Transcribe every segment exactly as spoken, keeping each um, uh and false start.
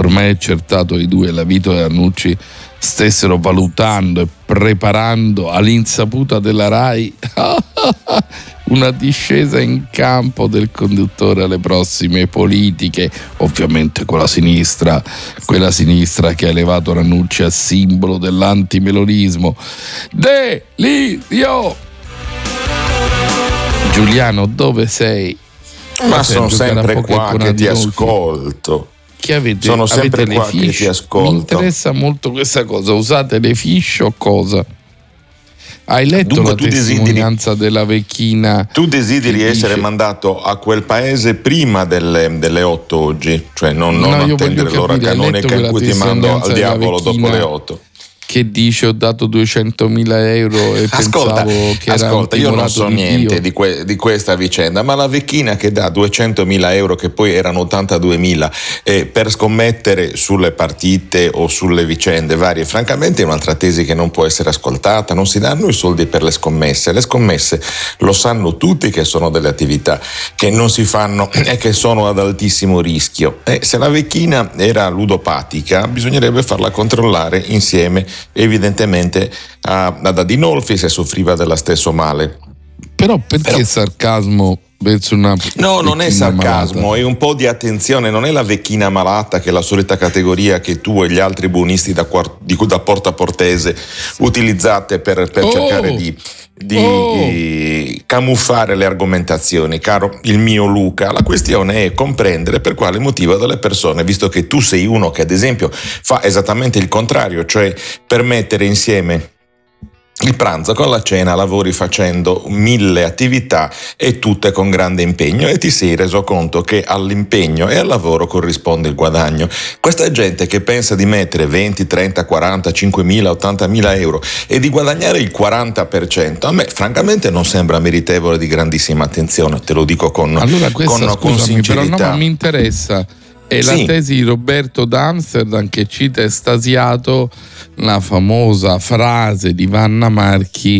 ormai è accertato i due, Lavito e Ranucci, stessero valutando e preparando all'insaputa della Rai una discesa in campo del conduttore alle prossime politiche, ovviamente con la sinistra, quella sinistra che ha elevato Ranucci a simbolo dell'antimelonismo. Delirio! Giuliano, dove sei? Ma sono sempre qua che ti ascolto. Che avete, sono sempre avete qua le fish? che ti ascolto. Mi interessa molto questa cosa. Usate le fish o cosa? Hai letto Dunque, la testimonianza desideri, della vecchina? Tu desideri essere dice, mandato a quel paese prima delle, delle otto oggi, cioè non, non no, attendere l'ora canonica in cui ti mando al diavolo dopo le otto. Che dice ho dato duecentomila euro e ascolta, pensavo che era ascolta, io non so di niente Dio. di, que, di questa vicenda, ma la vecchina che dà duecentomila euro, che poi erano ottantaduemila, eh, per scommettere sulle partite o sulle vicende varie, francamente è un'altra tesi che non può essere ascoltata. Non si danno i soldi per le scommesse, le scommesse lo sanno tutti che sono delle attività che non si fanno e che sono ad altissimo rischio. E se la vecchina era ludopatica bisognerebbe farla controllare insieme evidentemente a, ad Adinolfi, se soffriva dello stesso male. Però perché Però... sarcasmo verso una no, non è sarcasmo, malata. È un po' di attenzione. Non è la vecchina malata, che è la solita categoria che tu e gli altri buonisti da, di, da Porta Portese utilizzate per, per oh, cercare di, di oh. camuffare le argomentazioni. Caro il mio Luca, la questione è comprendere per quale motivo delle persone, visto che tu sei uno che ad esempio fa esattamente il contrario, cioè per mettere insieme il pranzo con la cena lavori facendo mille attività e tutte con grande impegno, e ti sei reso conto che all'impegno e al lavoro corrisponde il guadagno. Questa gente che pensa di mettere venti, trenta, quaranta, cinquemila, ottantamila euro e di guadagnare il quaranta per cento, a me francamente non sembra meritevole di grandissima attenzione, te lo dico con, allora questa, con, scusami, con sincerità. Però no, ma mi interessa. È sì. La tesi di Roberto d'Amsterdam che cita estasiato la famosa frase di Vanna Marchi: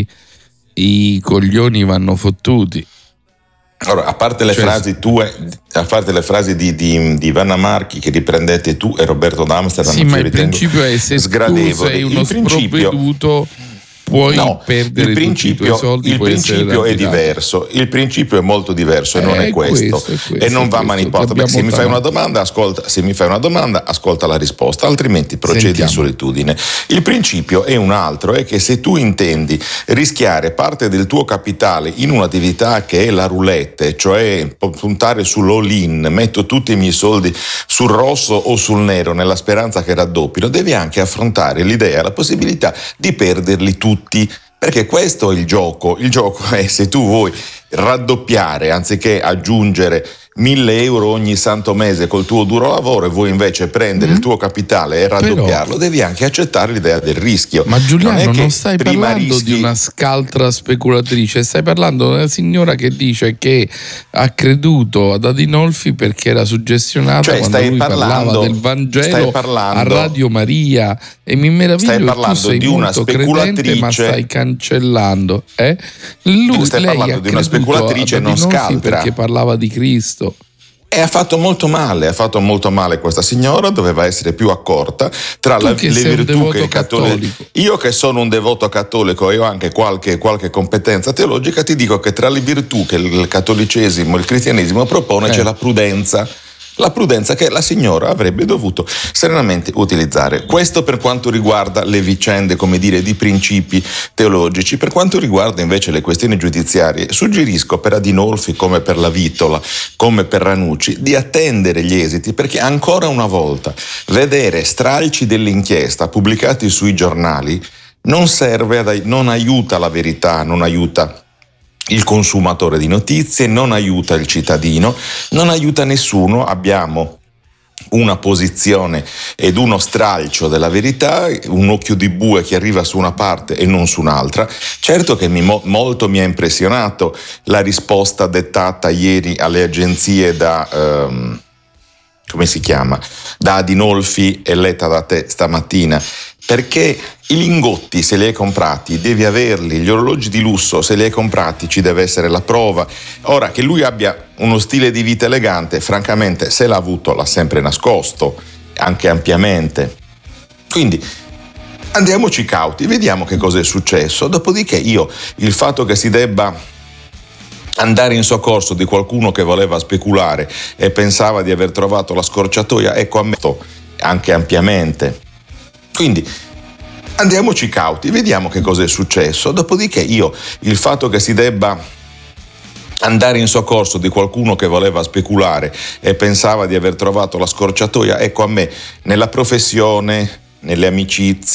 i coglioni vanno fottuti. Allora, a parte le cioè, frasi tue, a parte le frasi di, di, di Vanna Marchi che riprendete tu e Roberto d'Amsterdam, sì, ma il principio è se sgradevoli. tu sei uno il principio sprovveduto puoi no, perdere il principio, tutti i tuoi soldi. Il principio è diverso, il principio è molto diverso e eh, non è questo, questo, è questo e non va manipolato. Perché se mi fai una domanda, ascolta, se mi fai una domanda, ascolta la risposta, altrimenti procedi in solitudine. Il principio è un altro, è che se tu intendi rischiare parte del tuo capitale in un'attività che è la roulette, cioè puntare sull'all-in, metto tutti i miei soldi sul rosso o sul nero nella speranza che raddoppino, devi anche affrontare l'idea, la possibilità di perderli tutti. Perché questo è il gioco. Il gioco è se tu vuoi raddoppiare anziché aggiungere mille euro ogni santo mese col tuo duro lavoro e vuoi invece prendere mm. il tuo capitale e raddoppiarlo, però devi anche accettare l'idea del rischio. Ma Giuliano, non, non stai parlando rischi... di una scaltra speculatrice, stai parlando di una signora che dice che ha creduto ad Adinolfi perché era suggestionata, cioè, quando lui parlava del Vangelo parlando, a Radio Maria, e mi meraviglio stai parlando che tu sei di una molto speculatrice, credente, ma stai cancellando eh? Lui, stai lei parlando ha di una speculatrice non scaltra perché parlava di Cristo. E ha fatto molto male, ha fatto molto male questa signora, doveva essere più accorta tra la, le virtù che il cattolico. Io che sono un devoto cattolico e ho anche qualche, qualche competenza teologica, ti dico che tra le virtù che il cattolicesimo e il cristianesimo propone eh. c'è la prudenza. La prudenza che la signora avrebbe dovuto serenamente utilizzare. Questo per quanto riguarda le vicende, come dire, di principi teologici. Per quanto riguarda invece le questioni giudiziarie, suggerisco per Adinolfi, come per la Vitola, come per Ranucci, di attendere gli esiti, perché ancora una volta vedere stralci dell'inchiesta pubblicati sui giornali non serve, ad, non aiuta la verità, non aiuta il consumatore di notizie, non aiuta il cittadino, non aiuta nessuno. Abbiamo una posizione ed uno stralcio della verità, un occhio di bue che arriva su una parte e non su un'altra. Certo che mi, molto mi ha impressionato la risposta dettata ieri alle agenzie da... Um, come si chiama? Da Adinolfi e letta da te stamattina, perché i lingotti se li hai comprati devi averli, gli orologi di lusso se li hai comprati ci deve essere la prova. Ora, che lui abbia uno stile di vita elegante, francamente se l'ha avuto l'ha sempre nascosto, anche ampiamente. Quindi andiamoci cauti, vediamo che cosa è successo. Dopodiché io, il fatto che si debba andare in soccorso di qualcuno che voleva speculare e pensava di aver trovato la scorciatoia, ecco, ammetto anche ampiamente. Quindi andiamoci cauti, vediamo che cosa è successo. Dopodiché io, il fatto che si debba andare in soccorso di qualcuno che voleva speculare e pensava di aver trovato la scorciatoia, ecco, a me nella professione, nelle amicizie,